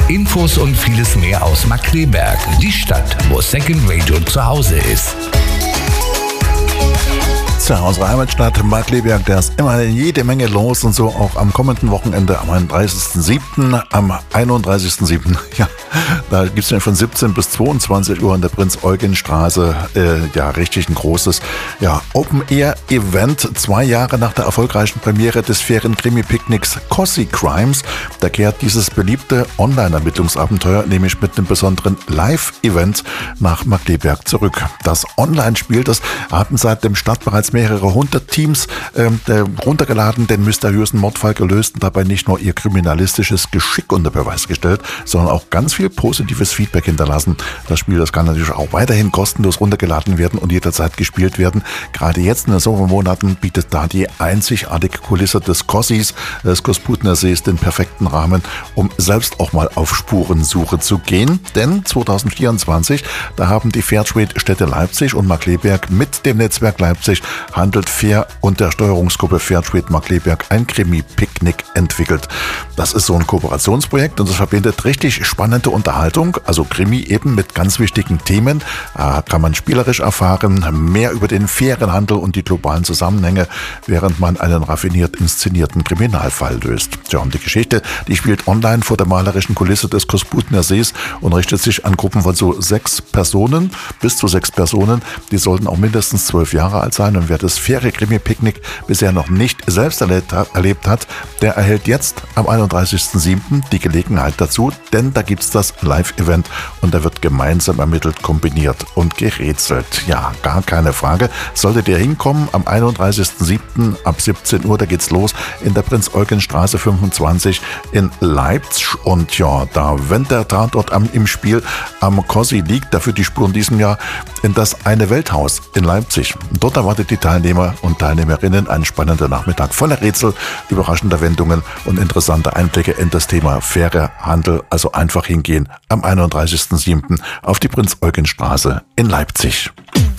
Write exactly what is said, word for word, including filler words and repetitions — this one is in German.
Infos und vieles mehr aus Markkleeberg, die Stadt, wo Second Radio zu Hause ist. Tja, unsere Heimatstadt Markkleeberg, da ist immer jede Menge los und so auch am kommenden Wochenende am einunddreißigsten siebten Am einunddreißigsten siebten Ja, da gibt es ja von siebzehn bis zweiundzwanzig Uhr in der Prinz-Eugen-Straße äh, ja richtig ein großes ja, Open-Air-Event. Zwei Jahre nach der erfolgreichen Premiere des Ferien-Krimi-Picknicks Cossi Crimes, da kehrt dieses beliebte Online-Ermittlungsabenteuer nämlich mit einem besonderen Live-Event nach Markkleeberg zurück. Das Online-Spiel, das hatten seit dem Start bereits mehrere hundert Teams ähm, runtergeladen, den mysteriösen Mordfall gelöst und dabei nicht nur ihr kriminalistisches Geschick unter Beweis gestellt, sondern auch ganz viel positives Feedback hinterlassen. Das Spiel, das kann natürlich auch weiterhin kostenlos runtergeladen werden und jederzeit gespielt werden. Gerade jetzt in den Sommermonaten bietet da die einzigartige Kulisse des Kossis, des Kosputner Sees, den perfekten Rahmen, um selbst auch mal auf Spurensuche zu gehen. Denn zwanzig vierundzwanzig, da haben die Fairtrade-Städte Leipzig und Markkleeberg mit dem Netzwerk Leipzig Handelt Fair und der Steuerungsgruppe Fairtrade Markkleeberg ein Krimi-Picknick entwickelt. Das ist so ein Kooperationsprojekt und das verbindet richtig spannende Unterhaltung, also Krimi eben mit ganz wichtigen Themen. Da kann man spielerisch erfahren, mehr über den fairen Handel und die globalen Zusammenhänge, während man einen raffiniert inszenierten Kriminalfall löst. Tja, und die Geschichte, die spielt online vor der malerischen Kulisse des Kosputner Sees und richtet sich an Gruppen von so sechs Personen, bis zu sechs Personen. Die sollten auch mindestens zwölf Jahre alt sein und wer das faire Krimi-Picknick bisher noch nicht selbst erlebt hat, erlebt hat, der erhält jetzt am einunddreißigsten siebten die Gelegenheit dazu, denn da gibt es das Live-Event und da wird gemeinsam ermittelt, kombiniert und gerätselt. Ja, gar keine Frage. Solltet ihr hinkommen am einunddreißigsten siebten ab siebzehn Uhr, da geht's los in der Prinz-Eugen-Straße fünfundzwanzig in Leipzig und ja, da, wenn der Tatort am, im Spiel am Kossi liegt, dafür die Spur in diesem Jahr in das Eine Welthaus in Leipzig. Dort erwartet die Teilnehmer und Teilnehmerinnen ein spannender Nachmittag voller Rätsel, überraschender Wendungen und interessanter Einblicke in das Thema fairer Handel. Also einfach hingehen am einunddreißigsten siebten auf die Prinz-Eugen-Straße in Leipzig.